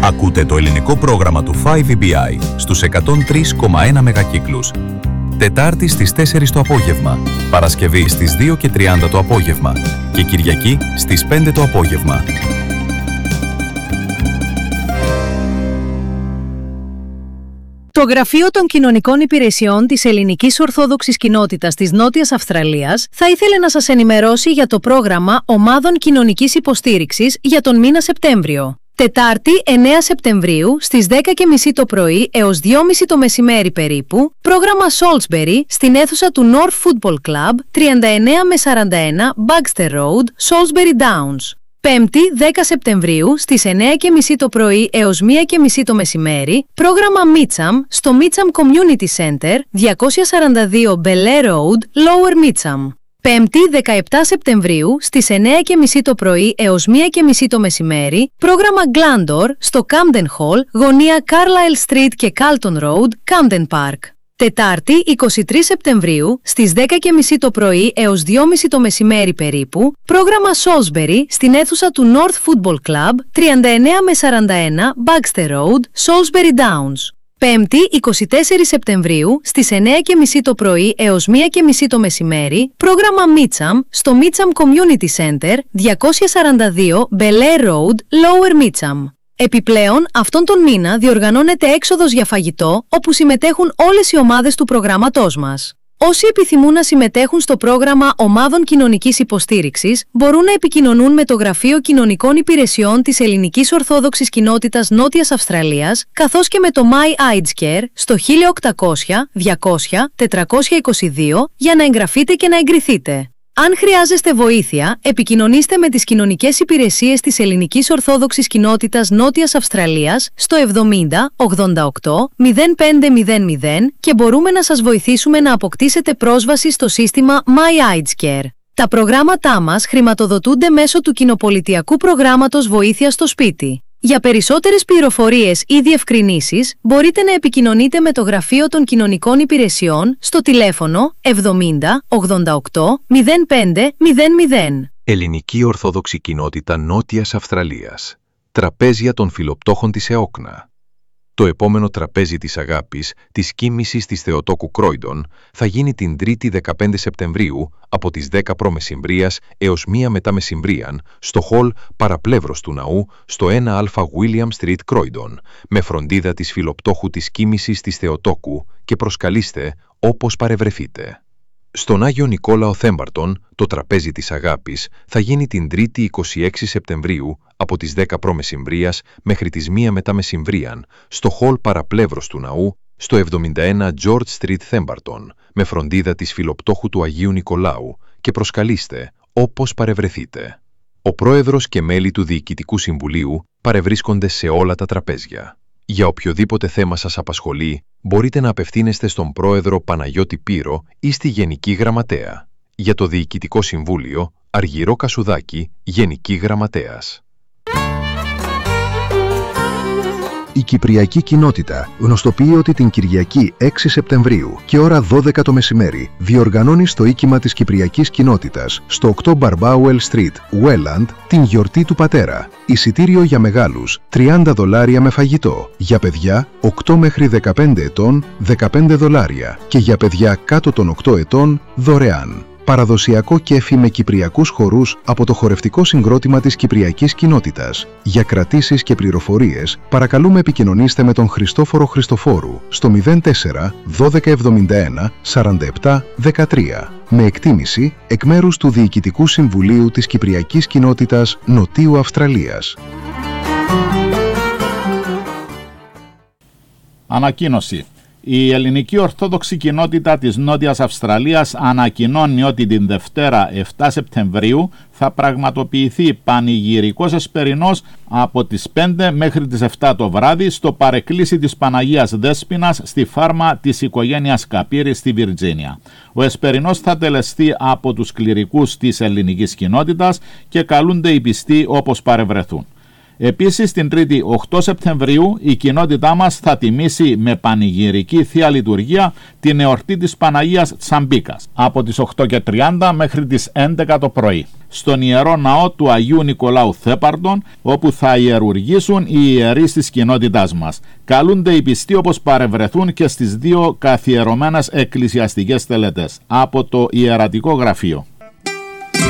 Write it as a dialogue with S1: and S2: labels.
S1: Ακούτε το ελληνικό πρόγραμμα του 5EBI στους 103,1 μεγακύκλους. Τετάρτη στις 4 το απόγευμα, Παρασκευή στις 2:30 το απόγευμα και Κυριακή στις 5 το απόγευμα.
S2: Το Γραφείο των Κοινωνικών Υπηρεσιών της Ελληνικής Ορθόδοξης Κοινότητας της Νότιας Αυστραλίας θα ήθελε να σας ενημερώσει για το πρόγραμμα Ομάδων Κοινωνικής Υποστήριξης για τον μήνα Σεπτέμβριο. Τετάρτη 9 Σεπτεμβρίου στις 10:30 το πρωί έως 2:30 το μεσημέρι περίπου, πρόγραμμα Salisbury στην αίθουσα του North Football Club 39 με 41 Bagster Road, Salisbury Downs. Πέμπτη 10 Σεπτεμβρίου στις 9:30 το πρωί έως 1:30 το μεσημέρι, πρόγραμμα Mitcham στο Mitcham Community Center 242 Belair Road, Lower Mitcham. Πέμπτη 17 Σεπτεμβρίου στις 9:30 το πρωί έως 1:30 το μεσημέρι, πρόγραμμα Glandor στο Camden Hall, γωνία Carlisle Street και Carlton Road, Camden Park. Τετάρτη 23 Σεπτεμβρίου στις 10:30 το πρωί έως 2:30 το μεσημέρι περίπου, πρόγραμμα Salisbury στην αίθουσα του North Football Club 39 με 41 Bagster Road, Salisbury Downs. Πέμπτη 24 Σεπτεμβρίου στις 9:30 το πρωί έως 1:30 το μεσημέρι, πρόγραμμα Mitcham στο Mitcham Community Center 242 Belair Road, Lower Mitcham. Επιπλέον, αυτόν τον μήνα διοργανώνεται έξοδος για φαγητό, όπου συμμετέχουν όλες οι ομάδες του προγράμματός μας. Όσοι επιθυμούν να συμμετέχουν στο πρόγραμμα Ομάδων Κοινωνικής Υποστήριξης, μπορούν να επικοινωνούν με το Γραφείο Κοινωνικών Υπηρεσιών της Ελληνικής Ορθόδοξης Κοινότητας Νότιας Αυστραλίας, καθώς και με το My Aged Care στο 1800 200 422 για να εγγραφείτε και να εγκριθείτε. Αν χρειάζεστε βοήθεια, επικοινωνήστε με τις κοινωνικές υπηρεσίες της Ελληνικής Ορθόδοξης Κοινότητας Νότιας Αυστραλίας στο 70 88 0500 και μπορούμε να σας βοηθήσουμε να αποκτήσετε πρόσβαση στο σύστημα My Aged Care. Τα προγράμματά μας χρηματοδοτούνται μέσω του κοινοπολιτειακού προγράμματος Βοήθεια στο Σπίτι. Για περισσότερες πληροφορίες ή διευκρινήσεις, μπορείτε να επικοινωνείτε με το Γραφείο των Κοινωνικών Υπηρεσιών στο τηλέφωνο 70 88 0500.
S3: Ελληνική Ορθόδοξη Κοινότητα Νότιας Αυστραλίας. Τραπέζια των Φιλοπτώχων της ΕΟΚΝΑ. Το επόμενο τραπέζι της αγάπης, της κοίμησης της Θεοτόκου Κρόιντον, θα γίνει την 3η 15 Σεπτεμβρίου από τις 10 π.Μ. έως 1 μετά μεσημβρίαν στο χολ παραπλεύρος του ναού στο 1α William Street Croydon, με φροντίδα της Φιλοπτώχου της κοίμησης της Θεοτόκου και προσκαλείστε όπως παρευρεθείτε. Στον Άγιο Νικόλαο Θέμπαρτον, το τραπέζι της αγάπης θα γίνει την 3η 26 Σεπτεμβρίου από τις 10 π.Μ. μέχρι τις 1 μετά μεσημβρίαν στο χολ παραπλεύρος του ναού στο 71 George Street Θέμπαρτον, με φροντίδα της Φιλοπτώχου του Αγίου Νικολάου και προσκαλείστε όπως παρευρεθείτε. Ο πρόεδρος και μέλη του Διοικητικού Συμβουλίου παρευρίσκονται σε όλα τα τραπέζια. Για οποιοδήποτε θέμα σας απασχολεί, μπορείτε να απευθύνεστε στον πρόεδρο Παναγιώτη Πύρο ή στη Γενική Γραμματέα. Για το Διοικητικό Συμβούλιο, Αργυρό Κασουδάκη, Γενική Γραμματέας.
S4: Η Κυπριακή Κοινότητα γνωστοποιεί ότι την Κυριακή 6 Σεπτεμβρίου και ώρα 12 το μεσημέρι διοργανώνει στο οίκημα της Κυπριακής Κοινότητας στο 8 Barbowell Street, Welland, την γιορτή του πατέρα. Εισιτήριο για μεγάλους $30 με φαγητό, για παιδιά 8 μέχρι 15 ετών $15 και για παιδιά κάτω των 8 ετών δωρεάν. Παραδοσιακό κέφι με κυπριακούς χορούς από το χορευτικό συγκρότημα της Κυπριακής Κοινότητας. Για κρατήσεις και πληροφορίες, παρακαλούμε επικοινωνήστε με τον Χριστόφορο Χριστοφόρου στο 04 1271 47 13. Με εκτίμηση εκ μέρους του Διοικητικού Συμβουλίου της Κυπριακής Κοινότητας Νοτίου Αυστραλίας.
S5: Ανακοίνωση. Η Ελληνική Ορθόδοξη Κοινότητα της Νότιας Αυστραλίας ανακοινώνει ότι την Δευτέρα 7 Σεπτεμβρίου θα πραγματοποιηθεί πανηγυρικός εσπερινός από τις 5 μέχρι τις 7 το βράδυ στο παρεκκλήσι της Παναγίας Δέσποινας στη φάρμα της οικογένειας Καπύρη στη Βιρτζίνια. Ο εσπερινός θα τελεστεί από τους κληρικούς της ελληνικής κοινότητας και καλούνται οι πιστοί όπως παρευρεθούν. Επίσης, την Τρίτη 8 Σεπτεμβρίου η κοινότητά μας θα τιμήσει με πανηγυρική Θεία Λειτουργία την εορτή της Παναγίας Τσαμπίκας από τις 8:30 μέχρι τις 11 το πρωί στον Ιερό Ναό του Αγίου Νικολάου Θέπαρντον, όπου θα ιερουργήσουν οι ιερείς της κοινότητάς μας. Καλούνται οι πιστοί όπως παρευρεθούν και στις δύο καθιερωμένες εκκλησιαστικές τελετές από το Ιερατικό Γραφείο.